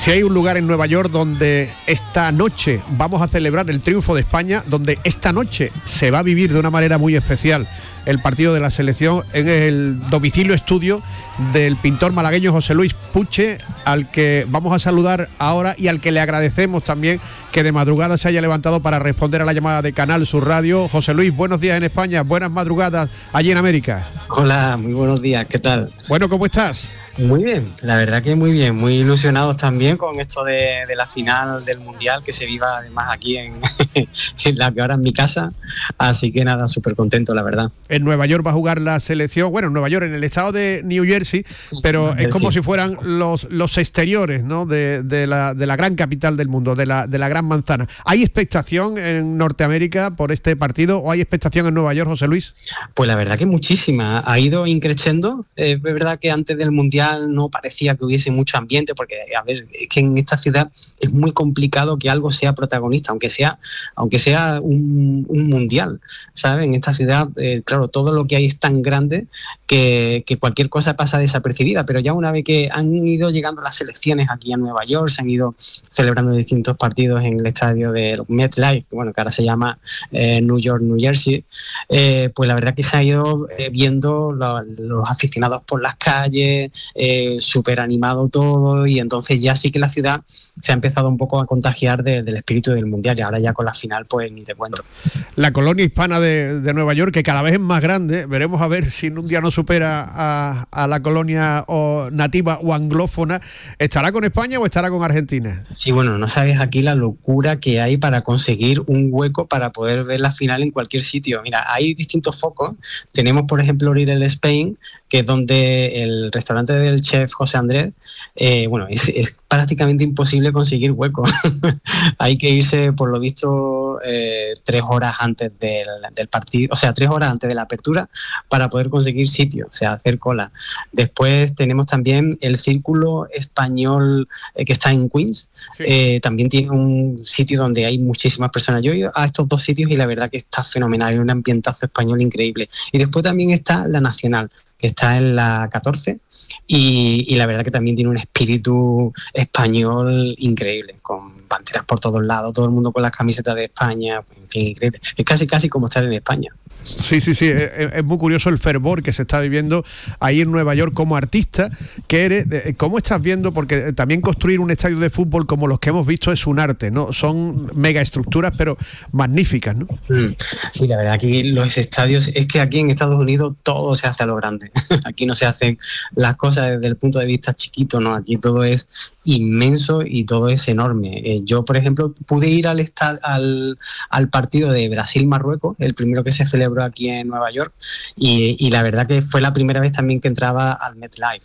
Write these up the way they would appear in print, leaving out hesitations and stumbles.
Si hay un lugar en Nueva York donde esta noche vamos a celebrar el triunfo de España, donde esta noche se va a vivir de una manera muy especial el partido de la selección, en el domicilio estudio del pintor malagueño José Luis Puche, al que vamos a saludar ahora y al que le agradecemos también que de madrugada se haya levantado para responder a la llamada de Canal Sur Radio. José Luis, buenos días en España, buenas madrugadas allí en América. Hola, muy buenos días, ¿qué tal? Bueno, ¿cómo estás? Muy bien, la verdad que muy bien, muy ilusionados también con esto de la final del Mundial, que se viva además aquí en la que ahora en mi casa, así que nada, súper contento, la verdad. En Nueva York va a jugar la selección, bueno, en Nueva York, en el estado de New Jersey, sí, pero es como si fueran los exteriores, ¿no? de la gran capital del mundo, de la gran manzana. ¿Hay expectación en Norteamérica por este partido o hay expectación en Nueva York, José Luis? Pues la verdad que muchísima, ha ido increciendo, es verdad que antes del Mundial no parecía que hubiese mucho ambiente, porque a ver, es que en esta ciudad es muy complicado que algo sea protagonista, aunque sea un mundial, ¿sabes? En esta ciudad, claro, todo lo que hay es tan grande que cualquier cosa pasa desapercibida, pero ya una vez que han ido llegando las selecciones aquí a Nueva York, se han ido celebrando distintos partidos en el estadio de MetLife, bueno, que ahora se llama New York, New Jersey, pues la verdad que se ha ido viendo los aficionados por las calles, súper animado todo, y entonces ya sí que la ciudad se ha empezado un poco a contagiar del espíritu del Mundial, y ahora ya con la final pues ni te cuento. La colonia hispana de Nueva York, que cada vez es más grande, veremos a ver si en un día no supera a la colonia nativa o anglófona. ¿Estará con España o estará con Argentina? Sí, bueno, no sabes aquí la locura que hay para conseguir un hueco para poder ver la final en cualquier sitio. Mira, hay distintos focos. Tenemos, por ejemplo, Little Spain, que es donde el restaurante del chef José Andrés, bueno, es prácticamente imposible conseguir hueco. Hay que irse, por lo visto, 3 horas antes del partido, o sea, 3 horas antes de la apertura para poder conseguir sitio, o sea, hacer cola. Después tenemos también el Círculo Español que está en Queens, sí. También tiene un sitio donde hay muchísimas personas. Yo he ido a estos 2 sitios y la verdad que está fenomenal, hay un ambientazo español increíble. Y después también está la Nacional, que está en la 14, y la verdad que también tiene un espíritu español increíble, con banderas por todos lados, todo el mundo con las camisetas de España, en fin, increíble. Es casi como estar en España. Sí, es muy curioso el fervor que se está viviendo ahí en Nueva York como artista que eres. ¿Cómo estás viendo? Porque también construir un estadio de fútbol como los que hemos visto es un arte, ¿no? Son megaestructuras, pero magníficas, ¿no? Sí, la verdad, aquí los estadios, es que aquí en Estados Unidos todo se hace a lo grande. Aquí no se hacen las cosas desde el punto de vista chiquito, ¿no? Aquí todo es inmenso y todo es enorme. Yo, por ejemplo, pude ir al partido de Brasil-Marruecos, el primero que se celebró aquí en Nueva York, y la verdad que fue la primera vez también que entraba al MetLife,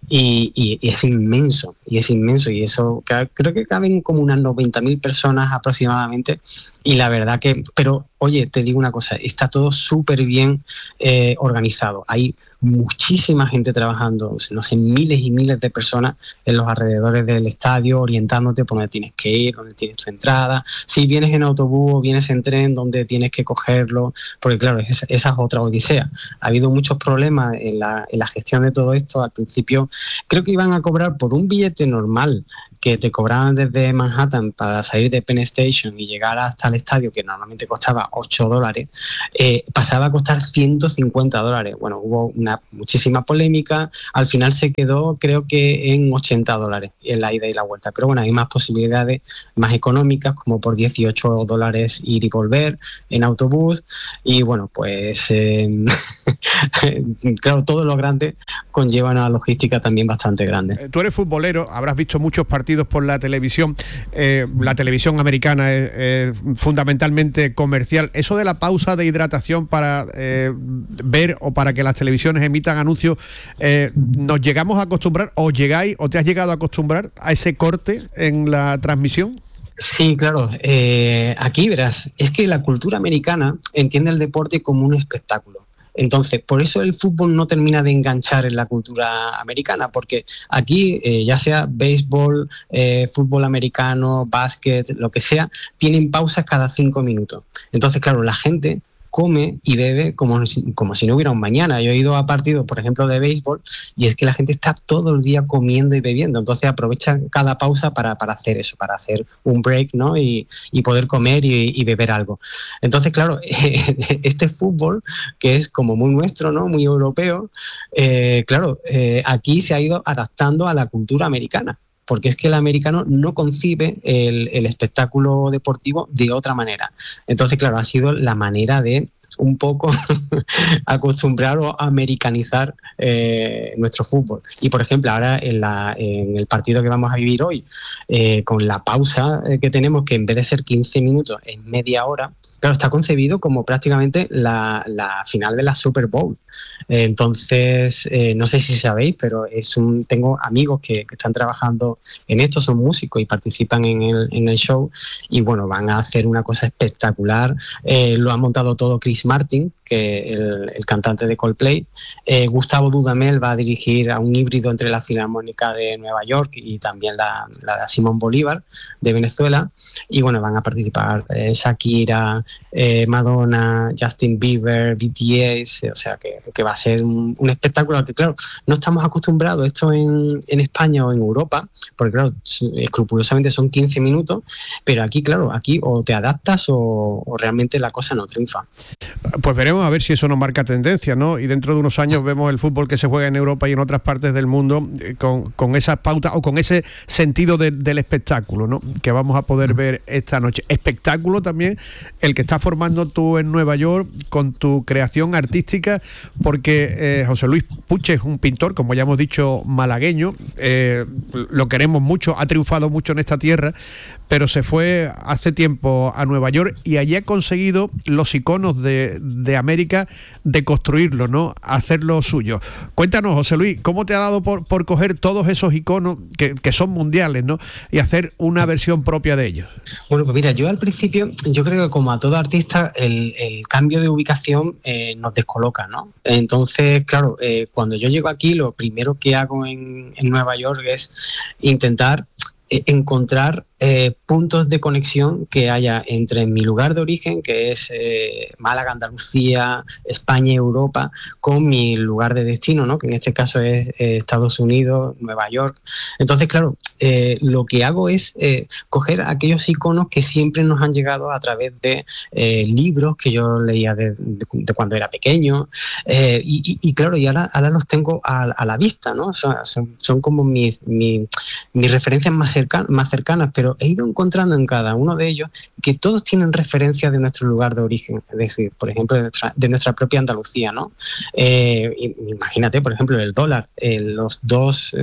y es inmenso, y eso creo que caben como unas 90.000 personas aproximadamente, y la verdad que, pero oye, te digo una cosa, está todo súper bien organizado. Hay muchísima gente trabajando, no sé, miles y miles de personas en los alrededores del estadio, orientándote por dónde tienes que ir, dónde tienes tu entrada, si vienes en autobús o vienes en tren, dónde tienes que cogerlo, porque claro, esa es otra odisea. Ha habido muchos problemas en la gestión de todo esto. Al principio creo que iban a cobrar por un billete normal que te cobraban desde Manhattan para salir de Penn Station y llegar hasta el estadio, que normalmente costaba $8, pasaba a costar $150. Bueno, hubo muchísima polémica, al final se quedó creo que en $80 en la ida y la vuelta, pero bueno, hay más posibilidades más económicas, como por $18 ir y volver en autobús, y bueno, pues claro, todo lo grande conlleva una logística también bastante grande. Tú eres futbolero, habrás visto muchos partidos por la televisión. La televisión americana es fundamentalmente comercial. Eso de la pausa de hidratación para ver o para que las televisiones emitan anuncios, ¿nos llegamos a acostumbrar o llegáis o te has llegado a acostumbrar a ese corte en la transmisión? Sí, claro. Aquí verás, es que la cultura americana entiende el deporte como un espectáculo. Entonces, por eso el fútbol no termina de enganchar en la cultura americana, porque aquí, ya sea béisbol, fútbol americano, básquet, lo que sea, tienen pausas cada 5 minutos. Entonces, claro, la gente come y bebe como si no hubiera un mañana. Yo he ido a partidos, por ejemplo, de béisbol, y es que la gente está todo el día comiendo y bebiendo, entonces aprovechan cada pausa para hacer eso, para hacer un break, ¿no? Y poder comer y beber algo. Entonces, claro, este fútbol, que es como muy nuestro, ¿no? Muy europeo, aquí se ha ido adaptando a la cultura americana, porque es que el americano no concibe el espectáculo deportivo de otra manera. Entonces, claro, ha sido la manera de un poco acostumbrar o americanizar nuestro fútbol. Y, por ejemplo, ahora en el partido que vamos a vivir hoy, con la pausa que tenemos, que en vez de ser 15 minutos es media hora, claro, está concebido como prácticamente la final de la Super Bowl. Entonces, no sé si sabéis, pero tengo amigos que están trabajando en esto, son músicos y participan en el show, y bueno, van a hacer una cosa espectacular. Lo ha montado todo Chris Martin, que el cantante de Coldplay. Gustavo Dudamel va a dirigir a un híbrido entre la Filarmónica de Nueva York y también la de Simón Bolívar de Venezuela, y bueno, van a participar Shakira, Madonna, Justin Bieber, BTS, o sea que va a ser un espectáculo que, claro, no estamos acostumbrados a esto en España o en Europa, porque claro, escrupulosamente son 15 minutos, pero aquí, claro, aquí o te adaptas o realmente la cosa no triunfa. Pues veremos a ver si eso nos marca tendencia, ¿no? Y dentro de unos años vemos el fútbol que se juega en Europa y en otras partes del mundo con esas pautas o con ese sentido del espectáculo, ¿no? Que vamos a poder ver esta noche. Espectáculo también el que estás formando tú en Nueva York con tu creación artística, porque José Luis Puche es un pintor, como ya hemos dicho, malagueño. Lo queremos mucho, ha triunfado mucho en esta tierra, pero se fue hace tiempo a Nueva York y allí ha conseguido los iconos de América deconstruirlos, ¿no? Hacerlo suyo. Cuéntanos, José Luis, ¿cómo te ha dado por coger todos esos iconos que son mundiales, ¿no? Y hacer una versión propia de ellos? Bueno, pues mira, yo al principio, yo creo que como a todo artista, el cambio de ubicación nos descoloca, ¿no? Entonces, claro, cuando yo llego aquí, lo primero que hago en Nueva York es intentar encontrar puntos de conexión que haya entre mi lugar de origen, que es Málaga, Andalucía, España, Europa, con mi lugar de destino, ¿no? Que en este caso es Estados Unidos, Nueva York. Entonces, claro, lo que hago es coger aquellos iconos que siempre nos han llegado a través de libros que yo leía de cuando era pequeño, y claro, y ahora los tengo a la vista, ¿no? Son como mis referencias más cercanas, pero he ido encontrando en cada uno de ellos que todos tienen referencias de nuestro lugar de origen, es decir, por ejemplo, de nuestra propia Andalucía, ¿no? Imagínate, por ejemplo, el dólar, los dos,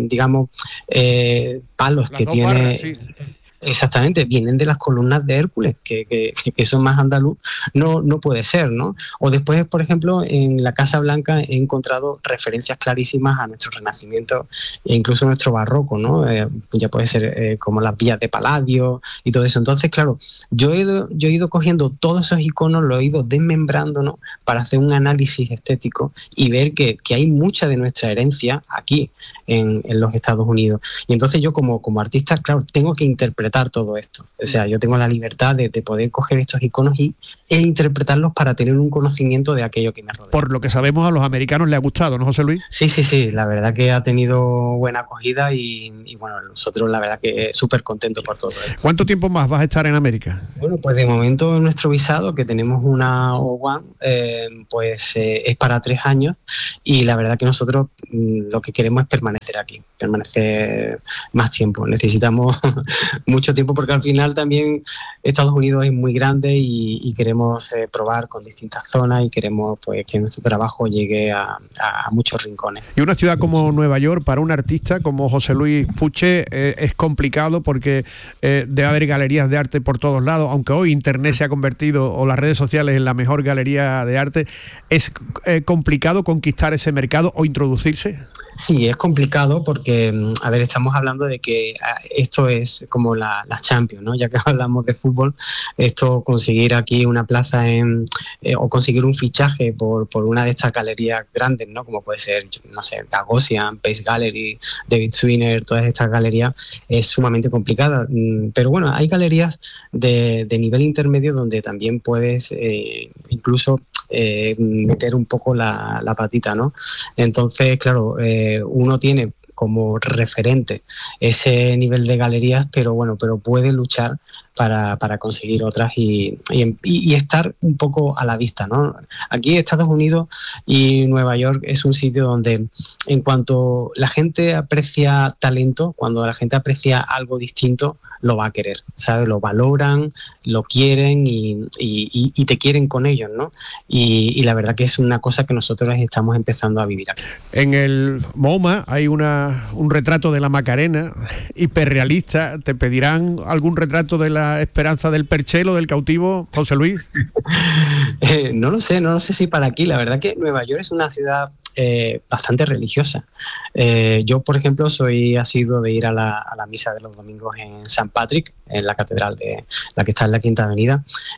palos que tiene... Barras, sí. Exactamente, vienen de las columnas de Hércules, que eso más andaluz no puede ser, ¿no? O después, por ejemplo, en la Casa Blanca he encontrado referencias clarísimas a nuestro Renacimiento e incluso nuestro Barroco, ¿no? Ya puede ser como las villas de Palladio y todo eso. Entonces, claro, yo he ido cogiendo todos esos iconos, los he ido desmembrando, ¿no? Para hacer un análisis estético y ver que hay mucha de nuestra herencia aquí en los Estados Unidos. Y entonces yo como artista, claro, tengo que interpretar todo esto. O sea, yo tengo la libertad de poder coger estos iconos e interpretarlos para tener un conocimiento de aquello que me rodea. Por lo que sabemos, a los americanos les ha gustado, ¿no, José Luis? Sí, la verdad que ha tenido buena acogida y bueno, nosotros la verdad que súper contentos por todo esto. ¿Cuánto tiempo más vas a estar en América? Bueno, pues de momento nuestro visado, que tenemos una O1, es para 3 años, y la verdad que nosotros lo que queremos es permanecer aquí, permanecer más tiempo. Necesitamos mucho tiempo porque al final también Estados Unidos es muy grande y queremos probar con distintas zonas y queremos pues que nuestro trabajo llegue a muchos rincones. Y una ciudad como Nueva York, para un artista como José Luis Puche, es complicado porque debe haber galerías de arte por todos lados, aunque hoy Internet se ha convertido, o las redes sociales, en la mejor galería de arte. ¿Es complicado conquistar ese mercado o introducirse? Sí, es complicado porque, a ver, estamos hablando de que esto es como la las Champions, ¿no? Ya que hablamos de fútbol, esto, conseguir aquí una plaza o conseguir un fichaje por una de estas galerías grandes, ¿no? Como puede ser, no sé, Gagosian, Pace Gallery, David Swinner, todas estas galerías, es sumamente complicada. Pero bueno, hay galerías de nivel intermedio donde también puedes incluso meter un poco la patita, ¿no? Entonces, claro, uno tiene como referente ese nivel de galerías, pero puede luchar para conseguir otras y estar un poco a la vista, ¿no? Aquí Estados Unidos y Nueva York es un sitio donde, en cuanto la gente aprecia talento, cuando la gente aprecia algo distinto, lo va a querer, ¿sabes? Lo valoran, lo quieren y te quieren con ellos, ¿no? Y la verdad que es una cosa que nosotros estamos empezando a vivir aquí. En el MoMA hay un retrato de la Macarena hiperrealista. ¿Te pedirán algún retrato de la Esperanza del Perchelo, del cautivo, José Luis? No lo sé si para aquí. La verdad que Nueva York es una ciudad bastante religiosa. Yo, por ejemplo, soy asiduo de ir a la misa de los domingos en St. Patrick, en la catedral de la que está en la Quinta Avenida,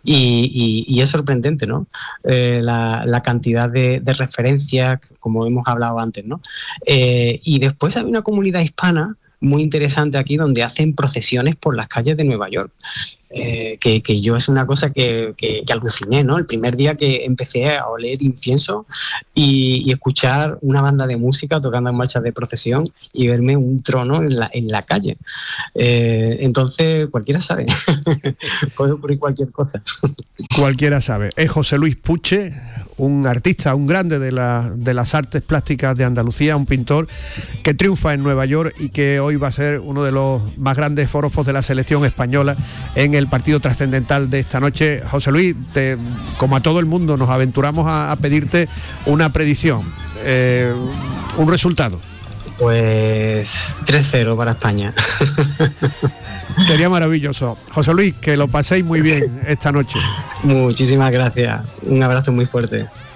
y es sorprendente, ¿no? La cantidad de referencias, como hemos hablado antes, ¿no? Y después hay una comunidad hispana muy interesante aquí, donde hacen procesiones por las calles de Nueva York. Que yo es una cosa que aluciné, ¿no? El primer día que empecé a oler incienso y escuchar una banda de música tocando en marchas de procesión y verme un trono en la calle. Entonces, cualquiera sabe. Puede ocurrir cualquier cosa. Cualquiera sabe. Es José Luis Puche, un artista, un grande de las artes plásticas de Andalucía, un pintor que triunfa en Nueva York y que hoy va a ser uno de los más grandes forofos de la selección española en el partido trascendental de esta noche. José Luis, como a todo el mundo, nos aventuramos a pedirte una predicción, un resultado. Pues 3-0 para España. Sería maravilloso. José Luis, que lo paséis muy bien esta noche. Muchísimas gracias. Un abrazo muy fuerte.